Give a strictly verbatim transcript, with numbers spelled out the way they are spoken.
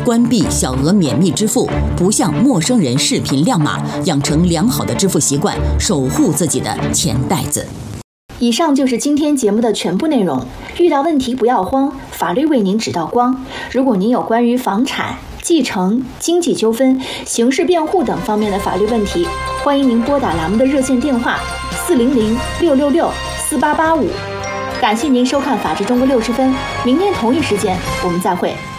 关闭小额免密支付，不向陌生人视频亮码，养成良好的支付习惯，守护自己的钱袋子。 以上就是今天节目的全部内容。遇到问题不要慌，法律为您指道光。如果您有关于房产、继承、经济纠纷、刑事辩护等方面的法律问题，欢迎您拨打栏目的热线电话四零零六六六四八八五。感谢您收看《法治中国六十分》，明天同一时间我们再会。